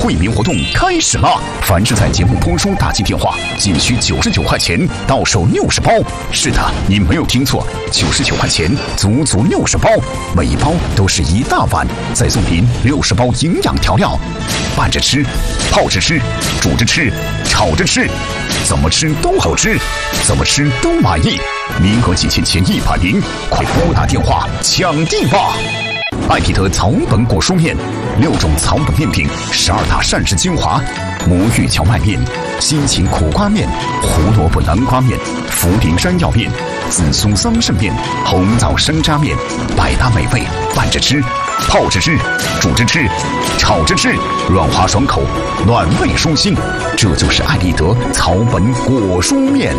惠民活动开始了！凡是在节目播出打进电话，仅需99块钱，到手60包。是的，你没有听错，99块钱，足足60包，每一包都是一大碗，再送您60包营养调料，拌着吃，泡着吃，煮着吃，炒着吃，怎么吃都好吃，怎么吃都满意。名额仅限前100名，快拨打电话抢定吧！艾必得草本果蔬面，6种草本面品，12大膳食精华，魔芋荞麦面、辛芹苦瓜面、胡萝卜南瓜面、茯苓山药面、紫苏桑葚面、红枣山楂面，百搭美味，拌着吃，泡着吃，煮着吃，炒着吃，软滑爽口，暖胃舒心。这就是艾必得草本果蔬面。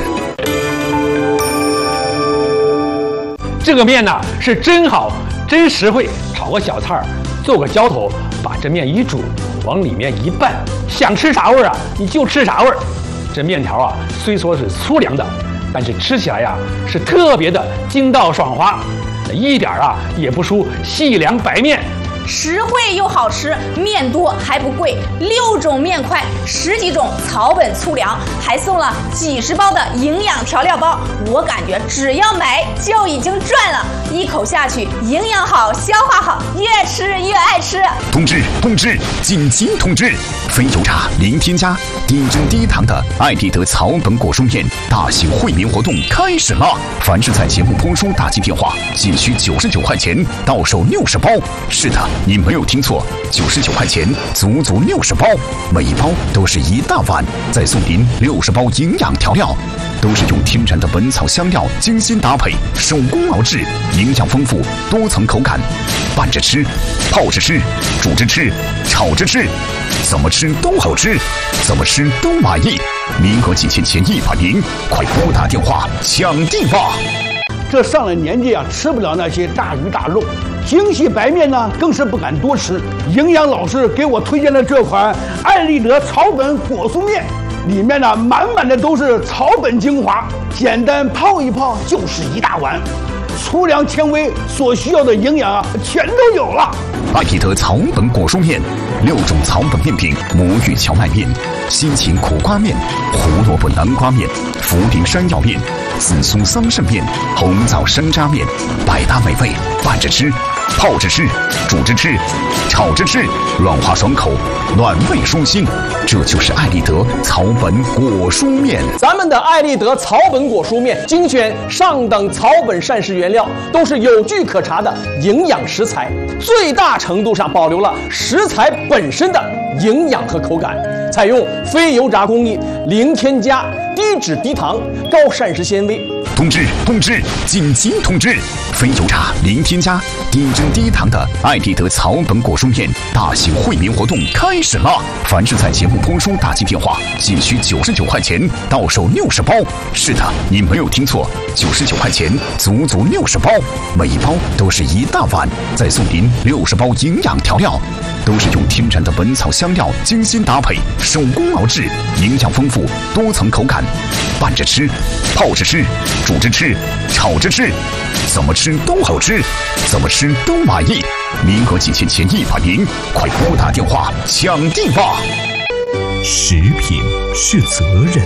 这个面呢是真好，真实惠。炒个小菜儿，做个浇头，把这面一煮，往里面一拌，想吃啥味儿啊，你就吃啥味儿。这面条啊，虽说是粗粮的，但是吃起来呀是特别的筋道爽滑，一点啊也不输细粮白面。 实惠又好吃，面多还不贵，6种面块，10几种草本粗粮，还送了几十包的营养调料包。我感觉只要买就已经赚了，一口下去，营养好，消化好，越吃越爱吃。 通知，紧急通知！非油炸零添加、低脂低糖的艾必得草本果蔬面大型惠民活动开始了！凡是在节目播出打进电话，仅需99块钱，到手60包。是的，你没有听错，99块钱，足足60包，每一包都是一大碗，再送您60包营养调料，都是用天然的本草香料精心搭配，手工熬制，营养丰富，多层口感，拌着吃，泡着吃，煮着吃，炒着吃，怎么吃都好吃，怎么吃都满意。名额仅限前100名，快拨打电话抢定吧！ 这上了年纪啊，吃不了那些大鱼大肉，精细白面呢更是不敢多吃。营养老师给我推荐了这款艾必得草本果蔬面，里面呢满满的都是草本精华，简单泡一泡就是一大碗，粗粮纤维所需要的营养啊全都有了。 艾必得草本果蔬面，6种草本面品，魔芋荞麦面、辛芹苦瓜面、胡萝卜南瓜面、茯苓山药面、紫苏桑葚面、红枣山楂面，百搭美味，拌着吃，泡着吃，煮着吃，炒着吃，软滑爽口，暖胃舒心。这就是艾必得草本果蔬面。 咱们的艾必得草本果蔬面精选上等草本膳食原料，都是有据可查的营养食材，最大程度上保留了食材本身的营养和口感，采用非油炸工艺，零添加、低脂低糖、高膳食纤维。 通知，紧急通知！非油炸零添加、低脂低糖的艾必得草本果蔬面大型惠民活动开始了！凡是在节目播出打进电话，仅需99块钱，到手60包。是的，你没有听错，99块钱，足足60包，每一包都是一大碗，再送您60包营养调料，都是用天然的本草香料精心搭配，手工熬制，营养丰富，多层口感，拌着吃，泡着吃，煮着吃，炒着吃，怎么吃都好吃，怎么吃都满意。名额仅限前100名，快拨打电话抢定吧！ 食品是责任，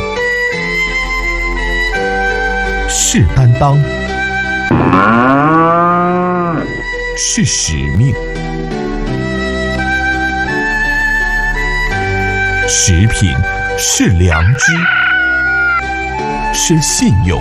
是担当，是使命。食品是良知，是信用。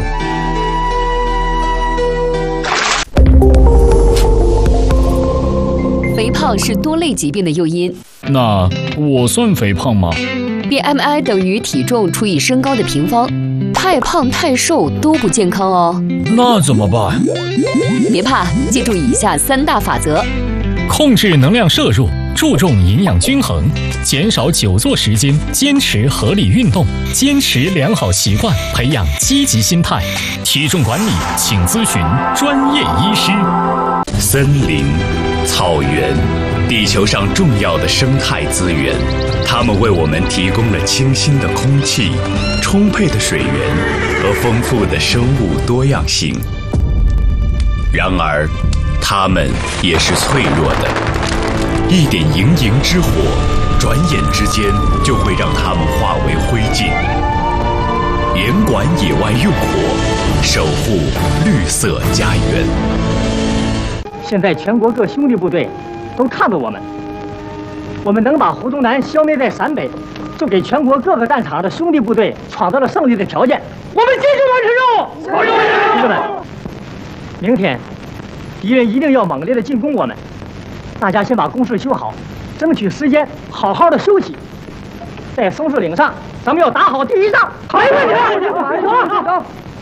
肥胖是多类疾病的诱因。 那我算肥胖吗？ BMI 等于体重除以身高的平方，太胖太瘦都不健康哦。 那怎么办？ 别怕，记住以下3大法则： 控制能量摄入，注重营养均衡，减少久坐时间，坚持合理运动，坚持良好习惯，培养积极心态。体重管理，请咨询专业医师。 森林、草原，地球上重要的生态资源，它们为我们提供了清新的空气、充沛的水源和丰富的生物多样性。然而，它们也是脆弱的，一点营营之火转眼之间就会让它们化为灰烬。严管野外用火，守护绿色家园。 现在全国各兄弟部队都看着我们，我们能把胡宗南消灭在陕北，就给全国各个战场的兄弟部队创造了胜利的条件。我们继续完成任务，同志们，明天敌人一定要猛烈的进攻我们，大家先把工事修好，争取时间好好的休息。在松树岭上，咱们要打好第一仗。没问题，走。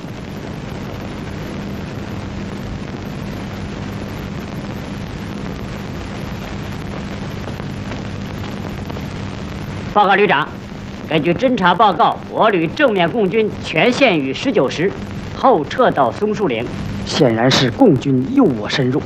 报告旅长，根据侦察报告，我旅正面共军全线于19时后撤到松树岭， 显然是共军诱我深入。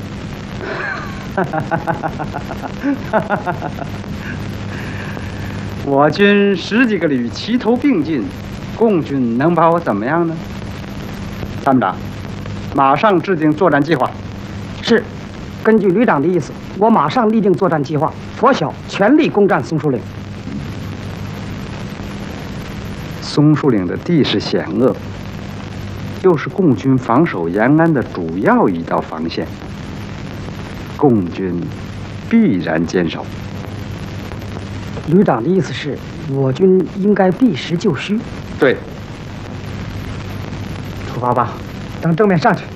我军10几个旅齐头并进，共军能把我怎么样呢？参谋长，马上制定作战计划。 是，根据旅长的意思，我马上立定作战计划，拂晓全力攻占松树岭。 松树岭的地势险恶，又是共军防守延安的主要一道防线，共军必然坚守。 旅长的意思是，我军应该避实就虚。 对， 出发吧，等正面上去。